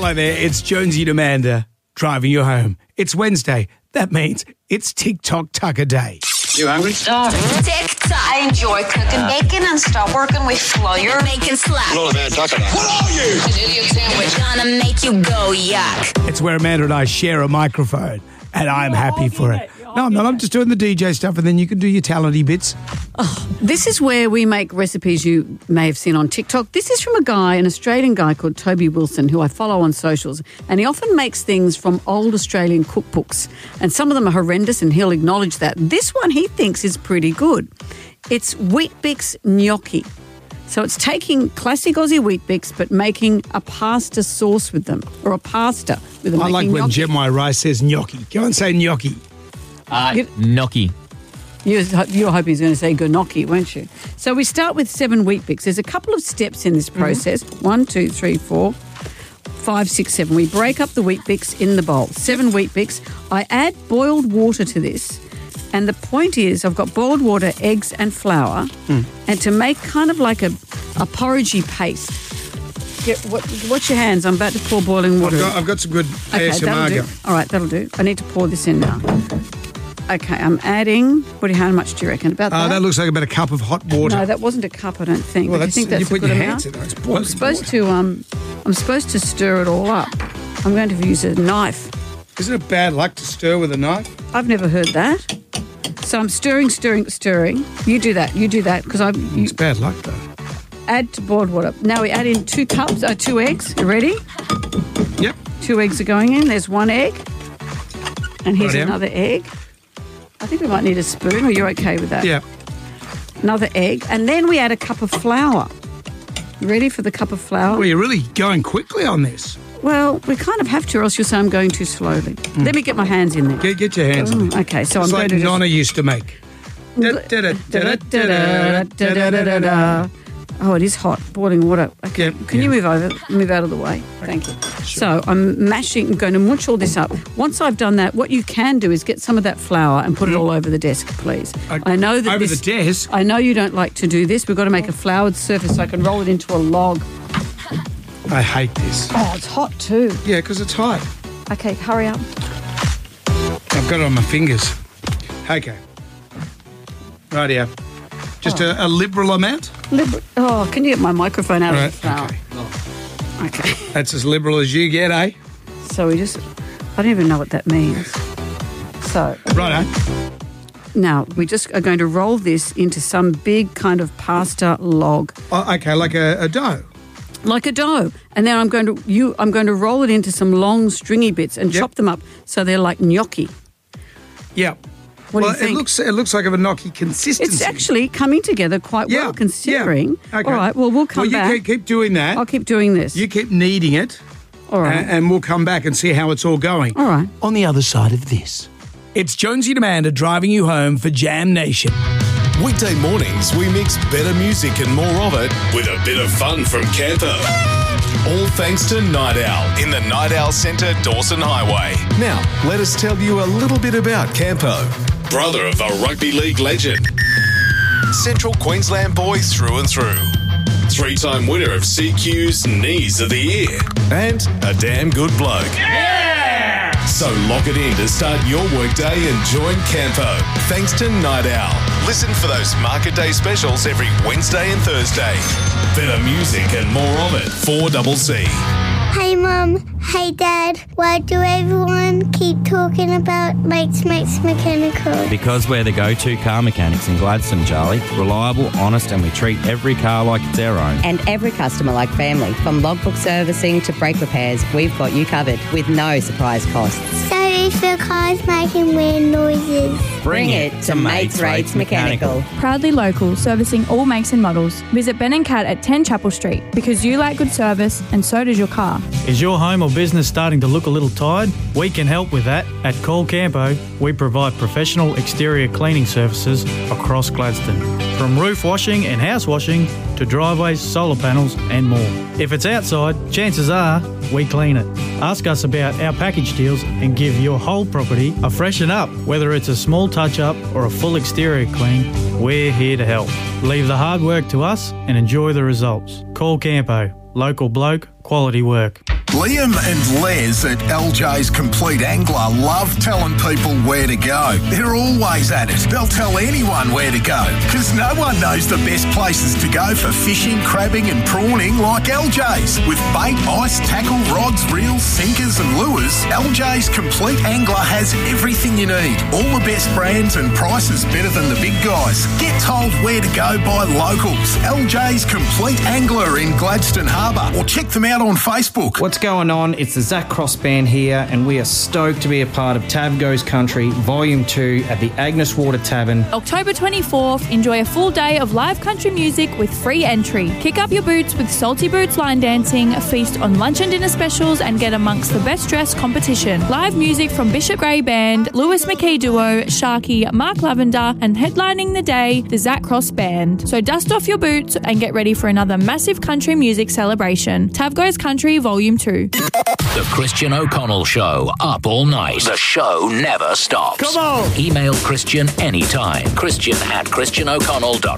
Hello there, it's Jonesy and Amanda driving you home. It's Wednesday. That means it's TikTok Tucker Day. You hungry? TikTok. I enjoy cooking bacon and stop working with flour. Making slap. What are you? An idiot sandwich. Gonna make you go yuck. It's where Amanda and I share a microphone, and I'm happy for it. No, I'm not. I'm just doing the DJ stuff, and then you can do your talenty bits. This is where we make recipes you may have seen on TikTok. This is from an Australian guy called Toby Wilson, who I follow on socials. And he often makes things from old Australian cookbooks. And some of them are horrendous, and he'll acknowledge that. This one he thinks is pretty good. It's Weet-Bix gnocchi. So it's taking classic Aussie Weet-Bix but making a pasta sauce with them, or a pasta with them. I like when Gemini Rice says gnocchi. Go and say gnocchi. Gnocchi. You were hoping he was going to say gnocchi, weren't you? So we start with 7 Weet-Bix. There's a couple of steps in this process. 1, 2, 3, 4, 5, 6, 7. We break up the Weet-Bix in the bowl. 7 Weet-Bix. I add boiled water to this. And the point is I've got boiled water, eggs and flour. And to make kind of like a porridgey paste. Watch your hands. I'm about to pour boiling water. I've got some good ASMR going. All right, that'll do. I need to pour this in now. Okay, I'm adding. How much do you reckon about that? That looks like about a cup of hot water. No, that wasn't a cup, I don't think. Well, Do you think that's you put a good your amount? hands in there. It's boiling I'm supposed to stir it all up. I'm going to use a knife. Isn't it bad luck to stir with a knife? I've never heard that. So I'm stirring. You do that. Because It's bad luck, though. add to boiled water. Now we add in 2 eggs. You ready? Yep. 2 eggs are going in. There's 1 egg. And here's Right, another egg. I think we might need a spoon. Are you okay with that? Yeah. Another egg. And then we add a cup of flour. You ready for the cup of flour? Well, you're really going quickly on this. Well, we kind of have to, or else you'll say I'm going too slowly. Let me get my hands in there. Get your hands in there. Okay, so It's I'm like going to Nonna used to make. Oh, it is hot. Boiling water. Okay. Yeah, Can you move out of the way? Thank you. So I'm going to mush all this up. Once I've done that, what you can do is get some of that flour and put it all over the desk, please. I know that Over the desk? I know you don't like to do this. We've got to make a floured surface so I can roll it into a log. I hate this. Oh, it's hot too. Yeah, because it's hot. Okay, hurry up. I've got it on my fingers. Okay. Rightio. Just a liberal amount? Oh, can you get my microphone out Right, of the flour? Okay. That's as liberal as you get, eh? So I don't even know what that means. So. Righto. Now, we just are going to roll this into some big kind of pasta log. Oh, okay, like a dough. Like a dough. And then I'm going to roll it into some long stringy bits and chop them up so they're like gnocchi. Yeah. What do you think? It looks like a gnocchi consistency. It's actually coming together quite well considering. Yeah. Okay. All right, well, we'll come back. Well, you keep doing that. I'll keep doing this. You keep kneading it. All right. And we'll come back and see how it's all going. All right. On the other side of this. It's Jonesy and Amanda driving you home for Jam Nation. Weekday mornings, we mix better music and more of it with a bit of fun from Campo. All thanks to Night Owl in the Night Owl Centre, Dawson Highway. Now, let us tell you a little bit about Campo. Brother of a rugby league legend. Central Queensland boy through and through. 3-time winner of CQ's Knees of the Year. And a damn good bloke. Yeah! So lock it in to start your workday and join Campo. Thanks to Night Owl. Listen for those Market Day specials every Wednesday and Thursday. Better music and more of it. 4CC. Hey Mum, hey Dad, why do everyone keep talking about Mates Mechanical? Because we're the go-to car mechanics in Gladstone, Charlie. Reliable, honest, and we treat every car like it's our own. And every customer like family. From logbook servicing to brake repairs, we've got you covered with no surprise costs. So if your car's making weird noises, Bring it to Mates Rates Mechanical. Proudly local, servicing all makes and models. Visit Ben and Kat at 10 Chapel Street because you like good service and so does your car. Is your home or business starting to look a little tired? We can help with that. At Call Campo, we provide professional exterior cleaning services across Gladstone. From roof washing and house washing to driveways, solar panels and more. If it's outside, chances are we clean it. Ask us about our package deals and give your whole property a freshen up. Whether it's a small touch-up or a full exterior clean, we're here to help. Leave the hard work to us and enjoy the results. Call Campo. Local bloke, quality work. Liam and Les at LJ's Complete Angler love telling people where to go. They're always at it. They'll tell anyone where to go because no one knows the best places to go for fishing, crabbing and prawning like LJ's. With bait, ice, tackle, rods, reels, sinkers and lures, LJ's Complete Angler has everything you need. All the best brands and prices better than the big guys. Get told where to go by locals. LJ's Complete Angler in Gladstone Harbour, or check them out on Facebook. What's going on? It's the Zach Cross Band here, and we are stoked to be a part of Tab Goes Country Volume 2 at the Agnes Water Tavern. October 24th, enjoy a full day of live country music with free entry. Kick up your boots with Salty Boots line dancing, feast on lunch and dinner specials, and get amongst the best dressed competition. Live music from Bishop Gray Band, Lewis McKee Duo, Sharky, Mark Lavender, and headlining the day, the Zach Cross Band. So dust off your boots and get ready for another massive country music celebration. Tab Goes Country Volume 2. The Christian O'Connell Show, up all night. The show never stops. Come on! Email Christian anytime. Christian@christianoconnell.com.